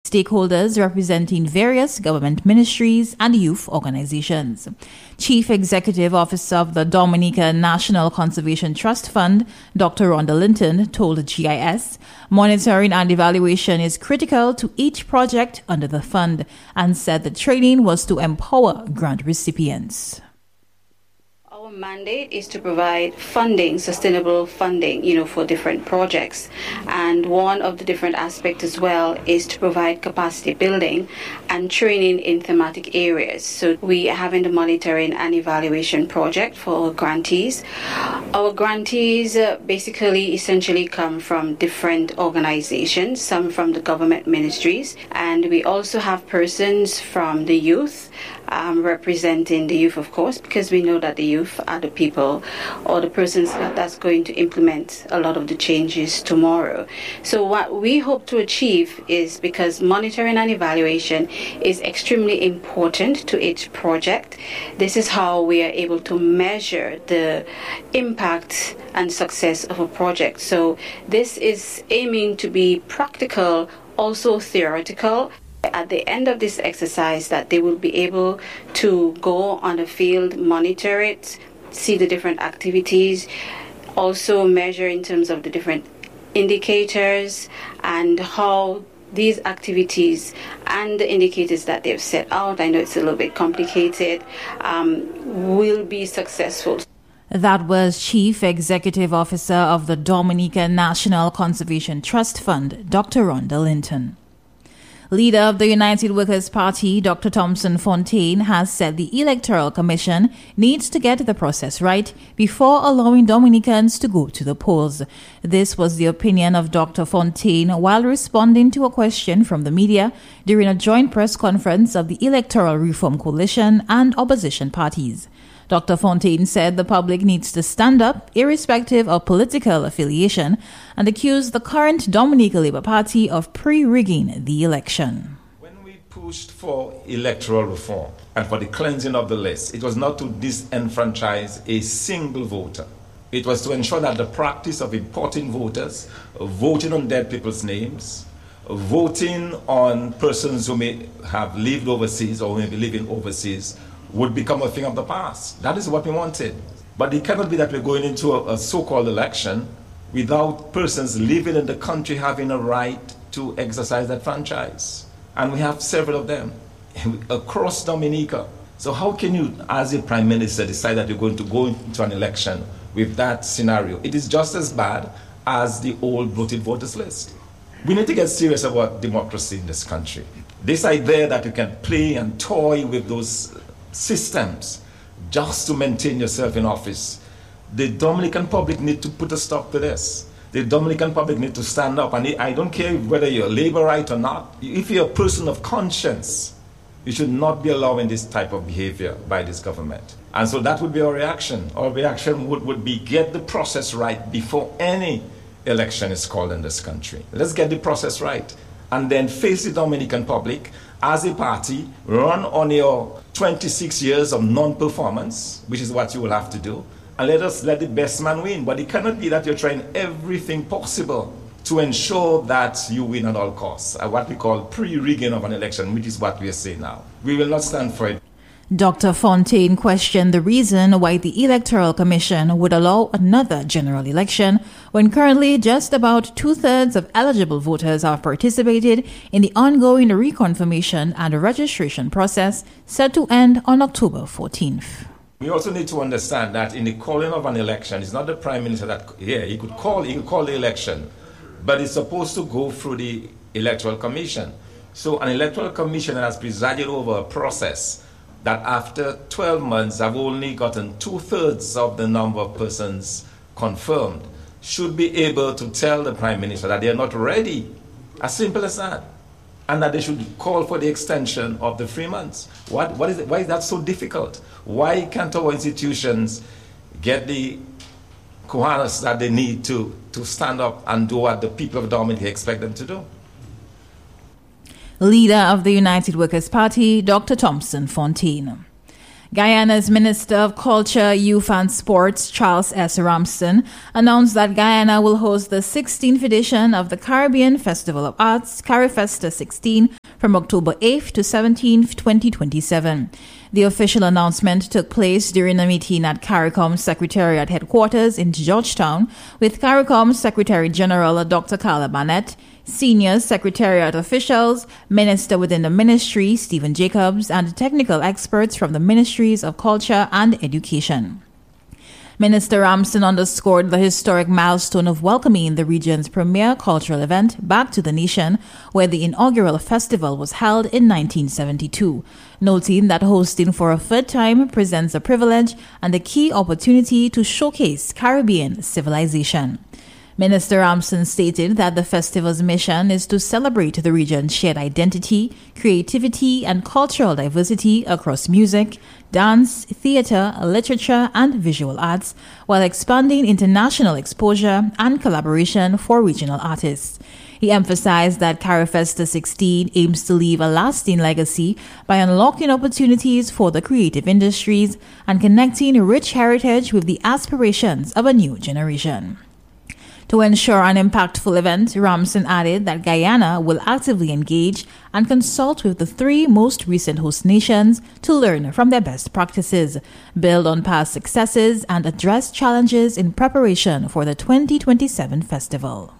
stakeholders representing various government ministries and youth organizations. Chief Executive Officer of the Dominica National Conservation Trust Fund, Dr. Rhonda Linton, told GIS, monitoring and evaluation is critical to each project under the fund, and said the training was to empower grant recipients. Our mandate is to provide funding, sustainable funding, for different projects. And one of the different aspects as well is to provide capacity building and training in thematic areas. So we are having the monitoring and evaluation project for our grantees. Our grantees essentially come from different organizations, some from the government ministries, and we also have persons from the youth, representing the youth, of course, because we know that the youth are the people or the persons that's going to implement a lot of the changes tomorrow. So what we hope to achieve is, because monitoring and evaluation is extremely important to each project, this is how we are able to measure the impact and success of a project. So this is aiming to be practical, also theoretical. At the end of this exercise, that they will be able to go on the field, monitor it, see the different activities, also measure in terms of the different indicators and how these activities and the indicators that they've set out, I know it's a little bit complicated, will be successful. That was Chief Executive Officer of the Dominica National Conservation Trust Fund, Dr. Rhonda Linton. Leader of the United Workers' Party, Dr. Thompson Fontaine, has said the Electoral Commission needs to get the process right before allowing Dominicans to go to the polls. This was the opinion of Dr. Fontaine while responding to a question from the media during a joint press conference of the Electoral Reform Coalition and opposition parties. Dr. Fontaine said the public needs to stand up, irrespective of political affiliation, and accused the current Dominica Labour Party of pre-rigging the election. When we pushed for electoral reform and for the cleansing of the list, it was not to disenfranchise a single voter. It was to ensure that the practice of importing voters, voting on dead people's names, voting on persons who may have lived overseas or may be living overseas would become a thing of the past. That is what we wanted. But it cannot be that we're going into a so-called election without persons living in the country having a right to exercise that franchise. And we have several of them across Dominica. So how can you, as a Prime Minister, decide that you're going to go into an election with that scenario? It is just as bad as the old bloated voters list. We need to get serious about democracy in this country. This idea that you can play and toy with those systems just to maintain yourself in office. The Dominican public need to put a stop to this. The Dominican public need to stand up, and I don't care whether you're Labourite or not. If you're a person of conscience, you should not be allowing this type of behavior by this government. And so that would be our reaction. Our reaction would be get the process right before any election is called in this country. Let's get the process right, and then face the Dominican public as a party, run on your 26 years of non-performance, which is what you will have to do, and let the best man win. But it cannot be that you're trying everything possible to ensure that you win at all costs, what we call pre-rigging of an election, which is what we are saying now. We will not stand for it. Dr. Fontaine questioned the reason why the Electoral Commission would allow another general election when currently just about two-thirds of eligible voters have participated in the ongoing reconfirmation and registration process set to end on October 14th. We also need to understand that in the calling of an election, it's not the Prime Minister that, he could call the election, but it's supposed to go through the Electoral Commission. So an Electoral Commission has presided over a process that after 12 months have only gotten two-thirds of the number of persons confirmed, should be able to tell the Prime Minister that they are not ready. As simple as that. And that they should call for the extension of the 3 months. Why is that so difficult? Why can't our institutions get the cojones that they need to stand up and do what the people of Dominica expect them to do? Leader of the United Workers' Party, Dr. Thompson Fontaine. Guyana's Minister of Culture, Youth and Sports, Charles S. Ramsden, announced that Guyana will host the 16th edition of the Caribbean Festival of Arts, CariFesta 16, from October 8th to 17th, 2027. The official announcement took place during a meeting at CARICOM Secretariat Headquarters in Georgetown with CARICOM Secretary General Dr. Carla Barnett, senior Secretariat officials, Minister within the Ministry Stephen Jacobs, and technical experts from the Ministries of Culture and Education. Minister Ramson underscored the historic milestone of welcoming the region's premier cultural event back to the nation, where the inaugural festival was held in 1972, noting that hosting for a third time presents a privilege and a key opportunity to showcase Caribbean civilization. Minister Ramson stated that the festival's mission is to celebrate the region's shared identity, creativity, and cultural diversity across music, dance, theater, literature, and visual arts, while expanding international exposure and collaboration for regional artists. He emphasized that CARIFESTA 16 aims to leave a lasting legacy by unlocking opportunities for the creative industries and connecting rich heritage with the aspirations of a new generation. To ensure an impactful event, Ramson added that Guyana will actively engage and consult with the three most recent host nations to learn from their best practices, build on past successes, and address challenges in preparation for the 2027 festival.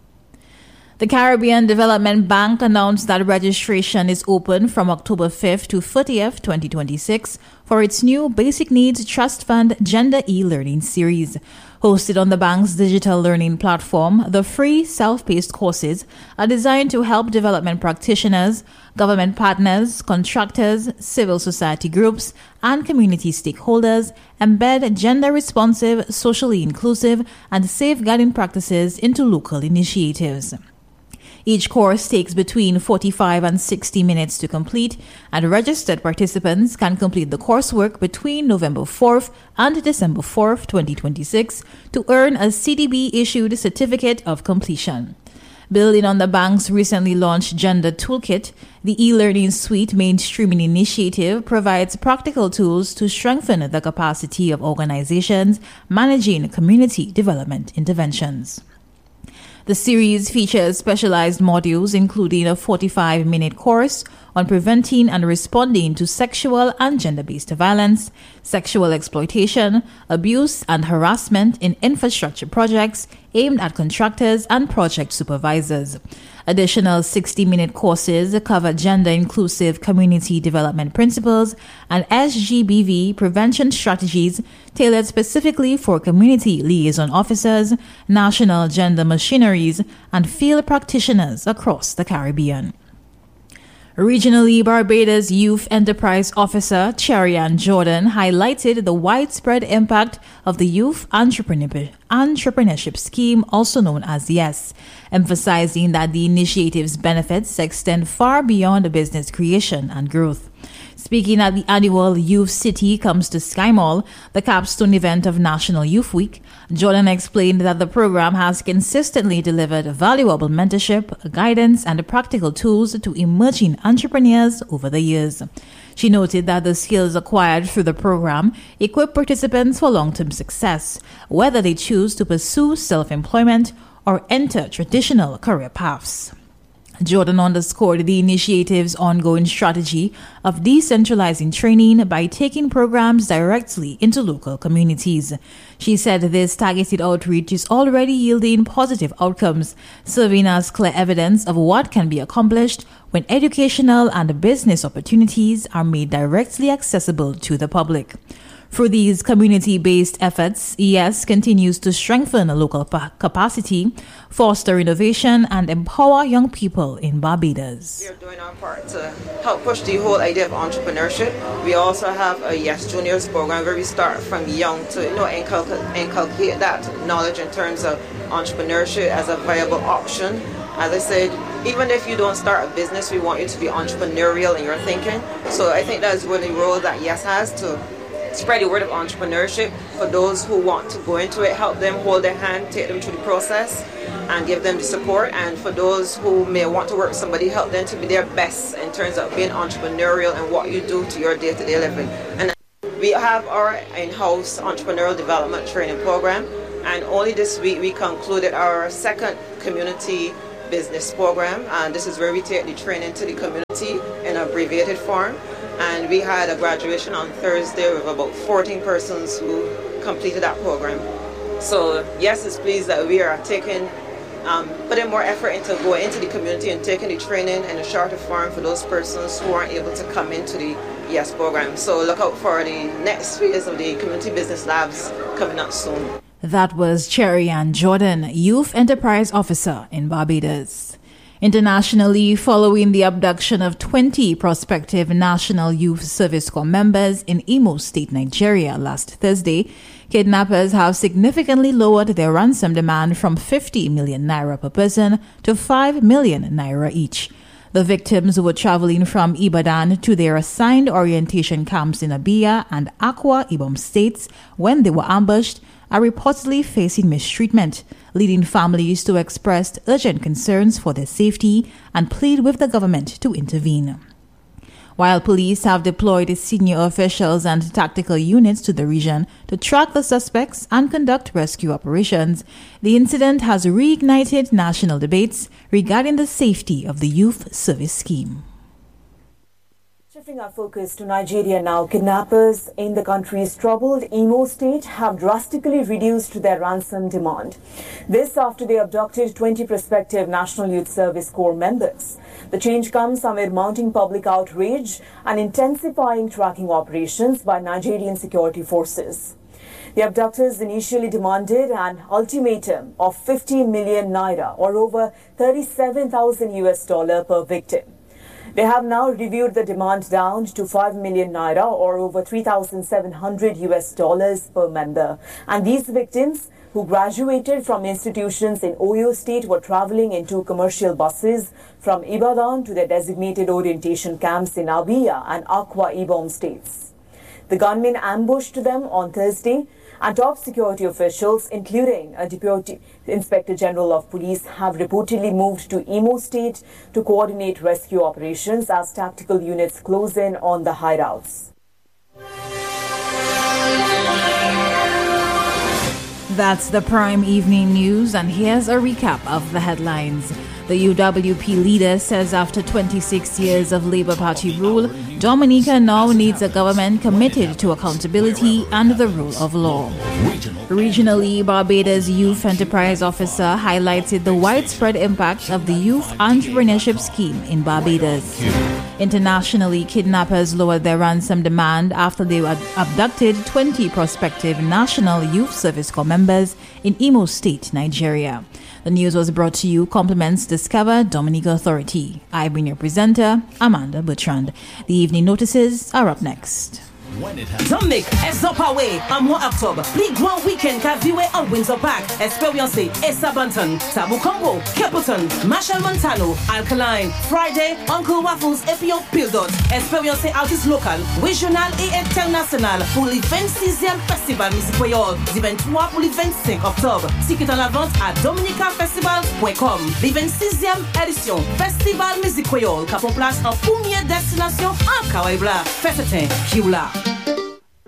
The Caribbean Development Bank announced that registration is open from October 5th to 30th, 2026 for its new Basic Needs Trust Fund Gender e-Learning series. Hosted on the bank's digital learning platform, the free self-paced courses are designed to help development practitioners, government partners, contractors, civil society groups, and community stakeholders embed gender-responsive, socially inclusive, and safeguarding practices into local initiatives. Each course takes between 45 and 60 minutes to complete, and registered participants can complete the coursework between November 4th and December 4th, 2026 to earn a CDB-issued certificate of completion. Building on the bank's recently launched Gender Toolkit, the e-learning suite mainstreaming initiative provides practical tools to strengthen the capacity of organizations managing community development interventions. The series features specialized modules including a 45-minute course on preventing and responding to sexual and gender-based violence, sexual exploitation, abuse, and harassment in infrastructure projects aimed at contractors and project supervisors. Additional 60-minute courses cover gender-inclusive community development principles and SGBV prevention strategies tailored specifically for community liaison officers, national gender machineries, and field practitioners across the Caribbean. Regionally, Barbados Youth Enterprise Officer Cherry-Ann Jordan highlighted the widespread impact of the Youth Entrepreneurship Scheme, also known as YES, emphasizing that the initiative's benefits extend far beyond business creation and growth. Speaking at the annual Youth City Comes to Sky Mall, the capstone event of National Youth Week, Jordan explained that the program has consistently delivered valuable mentorship, guidance, and practical tools to emerging entrepreneurs over the years. She noted that the skills acquired through the program equip participants for long-term success, whether they choose to pursue self-employment or enter traditional career paths. Jordan underscored the initiative's ongoing strategy of decentralizing training by taking programs directly into local communities. She said this targeted outreach is already yielding positive outcomes, serving as clear evidence of what can be accomplished when educational and business opportunities are made directly accessible to the public. Through these community-based efforts, YES continues to strengthen local capacity, foster innovation, and empower young people in Barbados. We are doing our part to help push the whole idea of entrepreneurship. We also have a YES Juniors program where we start from young to inculcate that knowledge in terms of entrepreneurship as a viable option. As I said, even if you don't start a business, we want you to be entrepreneurial in your thinking. So I think that's really the role that YES has to spread the word of entrepreneurship for those who want to go into it, help them, hold their hand, take them through the process, and give them the support. And for those who may want to work with somebody, help them to be their best in terms of being entrepreneurial and what you do to your day-to-day living. And we have our in-house entrepreneurial development training program, and only this week we concluded our second community business program, and this is where we take the training to the community in abbreviated form. And we had a graduation on Thursday with about 14 persons who completed that program. So yes, it's pleased that we are putting more effort into going into the community and taking the training in a shorter form for those persons who aren't able to come into the YES program. So look out for the next phase of the community business labs coming up soon. That was Cherry Ann Jordan, Youth Enterprise Officer in Barbados. Internationally, following the abduction of 20 prospective National Youth Service Corps members in Imo State, Nigeria last Thursday, kidnappers have significantly lowered their ransom demand from 50 million naira per person to 5 million naira each. The victims were traveling from Ibadan to their assigned orientation camps in Abia and Akwa Ibom states when they were ambushed, are reportedly facing mistreatment, leading families to express urgent concerns for their safety and plead with the government to intervene. While police have deployed senior officials and tactical units to the region to track the suspects and conduct rescue operations, the incident has reignited national debates regarding the safety of the youth service scheme. Shifting our focus to Nigeria now, kidnappers in the country's troubled Imo state have drastically reduced their ransom demand. This after they abducted 20 prospective National Youth Service Corps members. The change comes amid mounting public outrage and intensifying tracking operations by Nigerian security forces. The abductors initially demanded an ultimatum of 50 million naira or over $37,000 per victim. They have now reviewed the demand down to 5 million naira or over $3,700 per member. And these victims, who graduated from institutions in Oyo State, were traveling in 2 commercial buses from Ibadan to their designated orientation camps in Abia and Akwa Ibom states. The gunmen ambushed them on Thursday, and top security officials, including a Deputy Inspector General of Police, have reportedly moved to Imo State to coordinate rescue operations as tactical units close in on the hideouts. That's the Prime Evening News, and here's a recap of the headlines. The UWP leader says after 26 years of Labour Party rule, Dominica now needs a government committed to accountability and the rule of law. Regionally, Barbados Youth Enterprise Officer highlighted the widespread impact of the Youth Entrepreneurship Scheme in Barbados. Internationally, kidnappers lowered their ransom demand after they abducted 20 prospective National Youth Service Corps members in Imo State, Nigeria. The news was brought to you compliments Discover Dominica Authority. I bring your presenter, Amanda Bertrand. The evening notices are up next. Dominic, Ezopawe, Amwa October, League 1 weekend, Kaviwe on Windsor Park, Experience, Esa Banton, Tabu Combo, Capleton, Marshall Montano, Alkaline, Friday, Uncle Waffles, Epio Pildot, Experience Artist Local, Regional et International, pour le 26e Festival Musique Créole, du 23 pour le 25 octobre. Ticket en la vente à dominicafestival.com. Le 26e édition Festival Musique Créole, qui prend place en première destination en Kawaii Bla, Fessetin, Kioula.